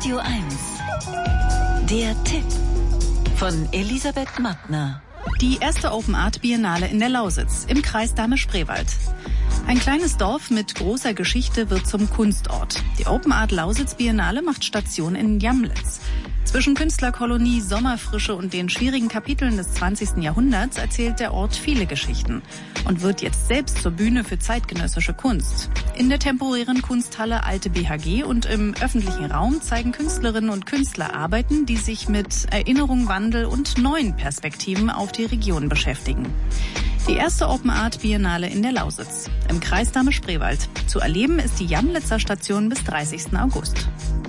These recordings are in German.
Radio 1. Der Tipp von Elisabeth Mattner. Die erste Open Art Biennale in der Lausitz im Kreis Dahme-Spreewald. Ein kleines Dorf mit großer Geschichte wird zum Kunstort. Die Open Art Lausitz Biennale macht Station in Jamlitz. Zwischen Künstlerkolonie, Sommerfrische und den schwierigen Kapiteln des 20. Jahrhunderts erzählt der Ort viele Geschichten und wird jetzt selbst zur Bühne für zeitgenössische Kunst. In der temporären Kunsthalle Alte BHG und im öffentlichen Raum zeigen Künstlerinnen und Künstler Arbeiten, die sich mit Erinnerung, Wandel und neuen Perspektiven auf die Region beschäftigen. Die erste Open Art Biennale in der Lausitz im Kreis Dahme-Spreewald. Zu erleben ist die Jamlitzer Station bis 30. August.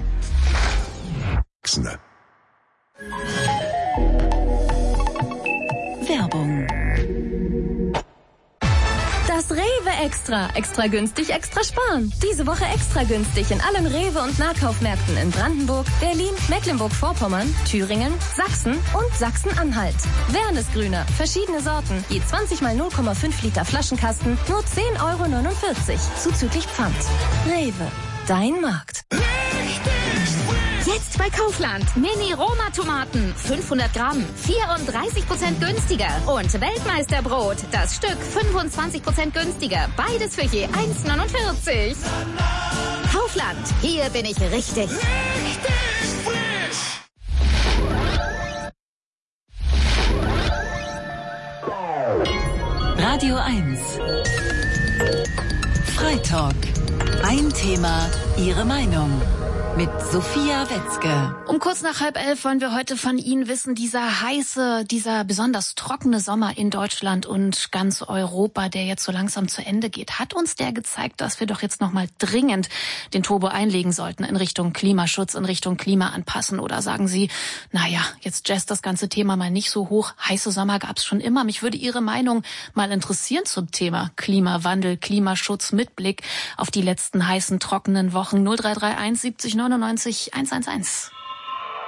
Werbung. Das Rewe Extra. Extra günstig, extra sparen. Diese Woche extra günstig in allen Rewe- und Nahkaufmärkten in Brandenburg, Berlin, Mecklenburg-Vorpommern, Thüringen, Sachsen und Sachsen-Anhalt. Wernesgrüner, verschiedene Sorten, je 20 mal 0,5 Liter Flaschenkasten, nur 10,49 € zuzüglich Pfand. Rewe, dein Markt. Jetzt bei Kaufland. Mini-Roma-Tomaten. 500 Gramm. 34% günstiger. Und Weltmeisterbrot. Das Stück 25% günstiger. Beides für je 1,49 €. Kaufland. Hier bin ich richtig. Radio 1. Freitalk. Ein Thema, Ihre Meinung. Mit Sophia Wetzke. Um kurz nach 10:30 wollen wir heute von Ihnen wissen, dieser besonders trockene Sommer in Deutschland und ganz Europa, der jetzt so langsam zu Ende geht, hat uns der gezeigt, dass wir doch jetzt nochmal dringend den Turbo einlegen sollten in Richtung Klimaschutz, in Richtung Klimaanpassen? Oder sagen Sie, naja, jetzt jazzt das ganze Thema mal nicht so hoch. Heiße Sommer gab es schon immer. Mich würde Ihre Meinung mal interessieren zum Thema Klimawandel, Klimaschutz mit Blick auf die letzten heißen, trockenen Wochen. 0331 70 99 111.